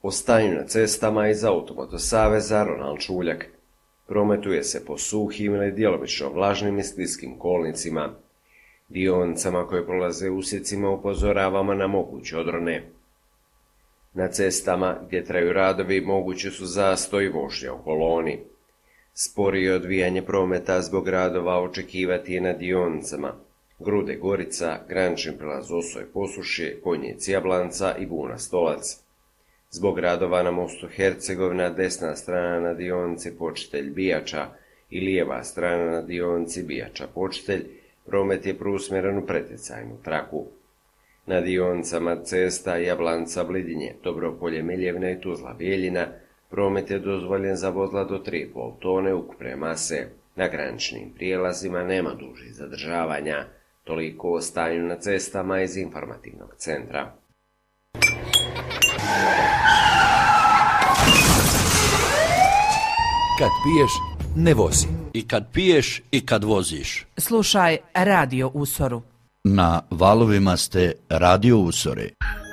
O stanju na cestama iz Automoto saveza Ronald Čuljak. Prometuje se po suhim ili djelomično vlažnim i skliskim kolnicima. Dionicama koje prolaze usjecima upozoravamo na moguće odrone. Na cestama gdje traju radovi mogući su zastoj i vožnja u koloni. Sporije odvijanje prometa zbog radova očekivati je na dionicama Grude Gorica, granični prilaz Osoj Posušje, Konjic Jablanca i Buna Stolac. Zbog radova na mostu Hercegovina desna strana na dionici Počitelj Bijača i lijeva strana na dionici Bijača Počitelj promet je preusmjeren u pretjecajnu traku. Na dionicama cesta Jablanca Blidinje, Dobropolje Miljevna i Tuzla Bijeljina promet je dozvoljen za vozila do 3,5 tone ukupne mase. Na graničnim prijelazima nema dužih zadržavanja. Toliko o stanju na cestama iz informativnog centra. Kad piješ, ne vozi. I kad piješ i kad voziš. Slušaj Radio Usoru. Na valovima ste Radio Usore.